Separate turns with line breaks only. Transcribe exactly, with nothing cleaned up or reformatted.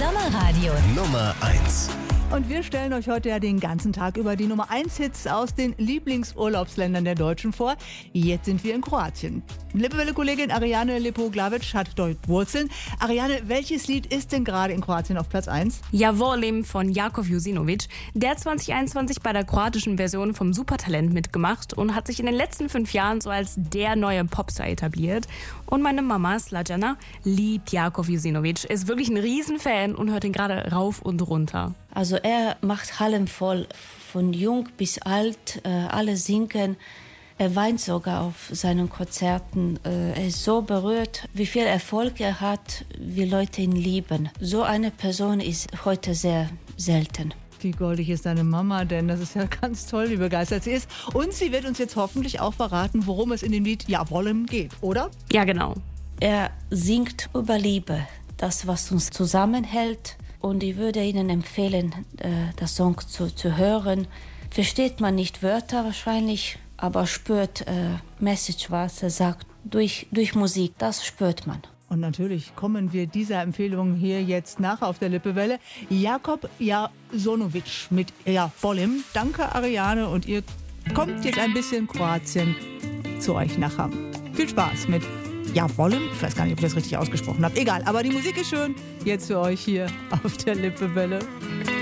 Sommerradio
Nummer eins.
Und wir stellen euch heute ja den ganzen Tag über die Nummer eins Hits aus den Lieblingsurlaubsländern der Deutschen vor. Jetzt sind wir in Kroatien. Lippewelle-Kollegin Ariane Lepo-Glavic hat dort Wurzeln. Ariane, welches Lied ist denn gerade in Kroatien auf Platz eins?
Ja, Volim von Jakov Jusinovic. Der hat zwanzig einundzwanzig bei der kroatischen Version vom Supertalent mitgemacht und hat sich in den letzten fünf Jahren so als der neue Popstar etabliert. Und meine Mama, Slađana, liebt Jakov Jusinovic, ist wirklich ein Riesenfan und hört ihn gerade rauf und runter.
Also er macht Hallen voll, von jung bis alt, äh, alle singen. Er weint sogar auf seinen Konzerten. Äh, er ist so berührt, wie viel Erfolg er hat, wie Leute ihn lieben. So eine Person ist heute sehr selten.
Wie goldig ist deine Mama denn? Das ist ja ganz toll, wie begeistert sie ist. Und sie wird uns jetzt hoffentlich auch verraten, worum es in dem Lied Ja, Volim geht, oder?
Ja, genau.
Er singt über Liebe, das, was uns zusammenhält. Und ich würde Ihnen empfehlen, das Song zu, zu hören. Versteht man nicht Wörter wahrscheinlich, aber spürt äh, Message, was er sagt, durch, durch Musik. Das spürt man.
Und natürlich kommen wir dieser Empfehlung hier jetzt nach auf der Lippewelle. Jakov Jusinovic mit Ja, Volim. Danke, Ariane. Und ihr kommt jetzt ein bisschen Kroatien zu euch nachher. Viel Spaß mit Ja, Volim. Ich weiß gar nicht, ob ich das richtig ausgesprochen habe. Egal, aber die Musik ist schön. Jetzt für euch hier auf der Lippewelle.